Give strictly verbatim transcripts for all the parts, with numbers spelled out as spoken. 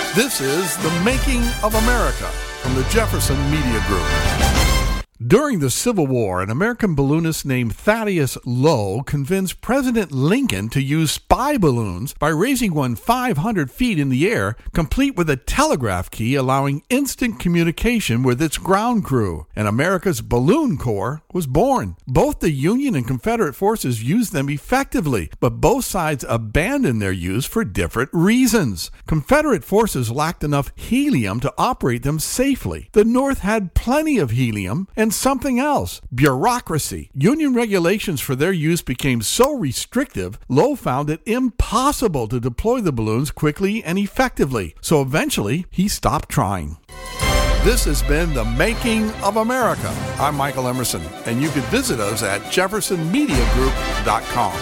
This is The Making of America from the Jefferson Media Group. During the Civil War, an American balloonist named Thaddeus Lowe convinced President Lincoln to use spy balloons by raising one five hundred feet in the air, complete with a telegraph key allowing instant communication with its ground crew. And America's Balloon Corps was born. Both the Union and Confederate forces used them effectively, but both sides abandoned their use for different reasons. Confederate forces lacked enough helium to operate them safely. The North had plenty of helium, and something else, bureaucracy. Union regulations for their use became so restrictive, Lowe found it impossible to deploy the balloons quickly and effectively. So eventually, he stopped trying. This has been The Making of America. I'm Michael Emerson, and you can visit us at jefferson media group dot com.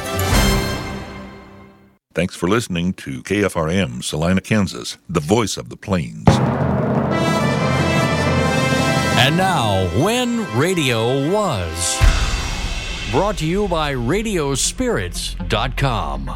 Thanks for listening to K F R M, Salina, Kansas, the voice of the plains. And now, When Radio Was. Brought to you by radio spirits dot com.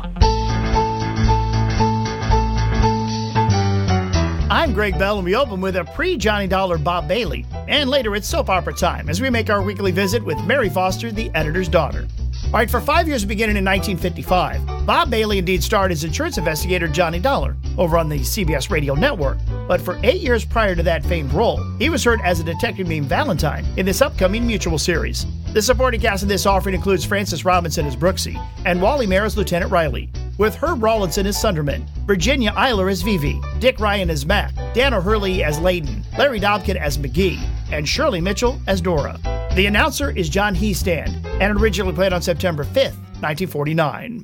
I'm Greg Bell, and we open with a pre-Johnny Dollar Bob Bailey. And later it's soap opera time as we make our weekly visit with Mary Foster, the editor's daughter. All right, for five years beginning in nineteen fifty-five, Bob Bailey indeed starred as insurance investigator Johnny Dollar over on the C B S radio network. But for eight years prior to that famed role, he was heard as a detective named Valentine in this upcoming Mutual series. The supporting cast of this offering includes Francis Robinson as Brooksy and Wally Mayer as Lieutenant Riley, with Herb Rawlinson as Sunderman, Virginia Eiler as Vivi, Dick Ryan as Mac, Dan O'Hurley as Layden, Larry Dobkin as McGee, and Shirley Mitchell as Dora. The announcer is John Heestand, and originally played on September fifth, nineteen forty-nine.